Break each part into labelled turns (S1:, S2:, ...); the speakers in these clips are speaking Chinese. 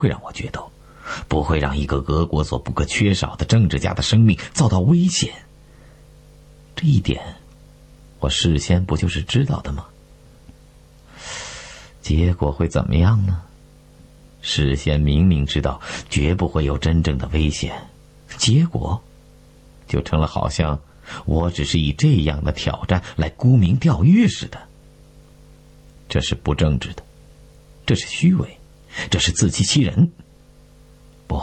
S1: 会让我决斗，不会让一个俄国所不可缺少的政治家的生命遭到危险。这一点，我事先不就是知道的吗？结果会怎么样呢？事先明明知道绝不会有真正的危险，结果就成了好像我只是以这样的挑战来沽名钓誉似的。这是不正直的，这是虚伪，这是自欺欺人。不，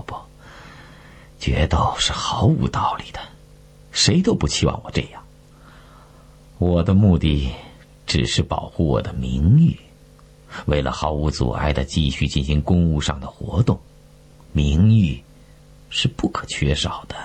S1: 决斗是毫无道理的，谁都不期望我这样。我的目的只是保护我的名誉，为了毫无阻碍地继续进行公务上的活动，名誉是不可缺少的。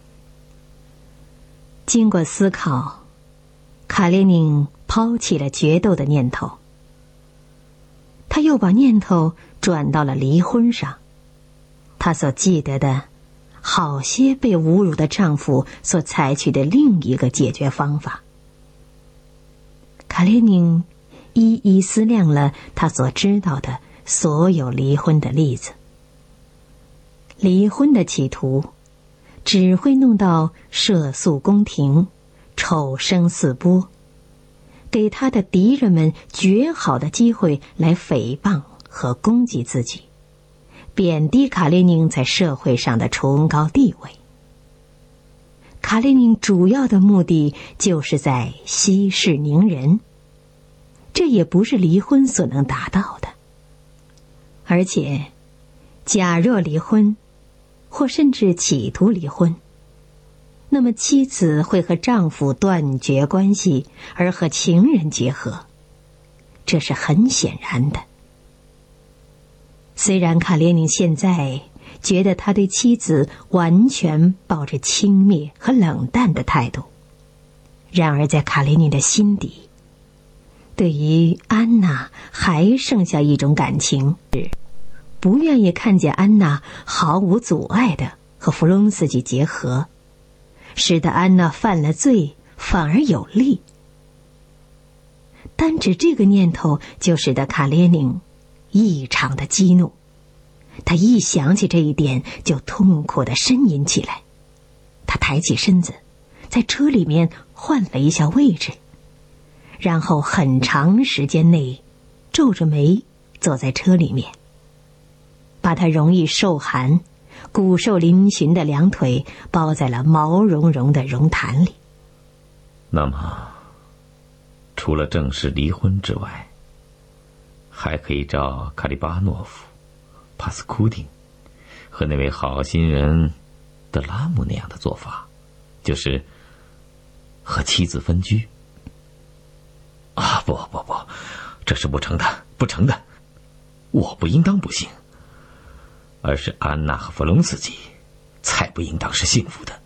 S2: 经过思考，卡列宁抛弃了决斗的念头，他又把念头转到了离婚上。他所记得的好些被侮辱的丈夫所采取的另一个解决方法。卡列宁一一思量了他所知道的所有离婚的例子。离婚的企图只会弄到涉诉宫廷，丑声四播，给他的敌人们绝好的机会来诽谤和攻击自己，贬低卡列宁在社会上的崇高地位。卡列宁主要的目的就是在息事宁人，这也不是离婚所能达到的。而且，假若离婚，或甚至企图离婚，那么妻子会和丈夫断绝关系，而和情人结合，这是很显然的。虽然卡列宁现在觉得他对妻子完全抱着轻蔑和冷淡的态度，然而在卡列宁的心底，对于安娜还剩下一种感情，不愿意看见安娜毫无阻碍地和弗隆斯基结合，使得安娜犯了罪反而有利。单指这个念头就使得卡列宁异常的激怒，他一想起这一点就痛苦地呻吟起来。他抬起身子，在车里面换了一下位置，然后很长时间内皱着眉坐在车里面，把他容易受寒、骨瘦嶙峋的两腿包在了毛茸茸的绒毯里。
S1: 那么，除了正式离婚之外，还可以照卡利巴诺夫、帕斯库丁和那位好心人德拉姆那样的做法，就是和妻子分居。不，这是不成的，我不应当不幸，而是安娜和弗隆斯基才不应当是幸福的。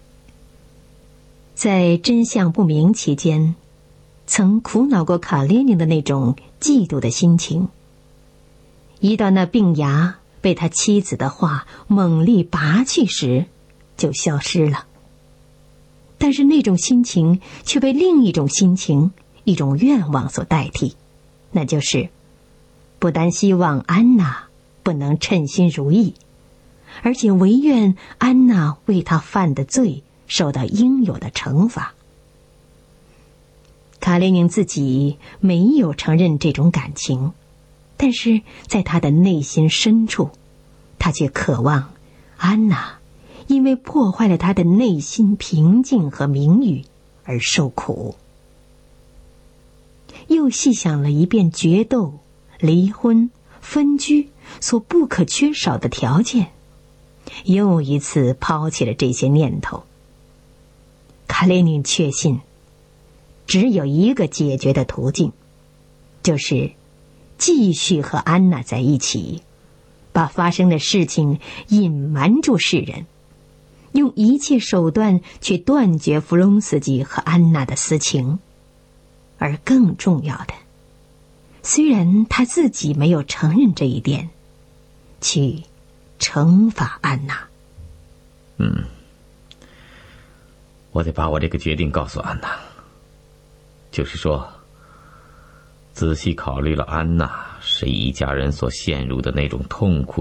S2: 在真相不明期间，曾苦恼过卡列宁的那种嫉妒的心情，一到那病牙被他妻子的话猛力拔去时，就消失了。但是那种心情却被另一种心情、一种愿望所代替，那就是不但希望安娜不能称心如意，而且唯愿安娜为他犯的罪受到应有的惩罚。卡列宁自己没有承认这种感情，但是在他的内心深处，他却渴望安娜因为破坏了他的内心平静和名誉而受苦。又细想了一遍决斗、离婚、分居所不可缺少的条件，又一次抛弃了这些念头。卡列宁确信只有一个解决的途径，就是继续和安娜在一起，把发生的事情隐瞒住世人，用一切手段去断绝弗隆斯基和安娜的私情。而更重要的，虽然他自己没有承认这一点，去惩罚安娜。
S1: 我得把我这个决定告诉安娜，就是说，仔细考虑了安娜是一家人所陷入的那种痛苦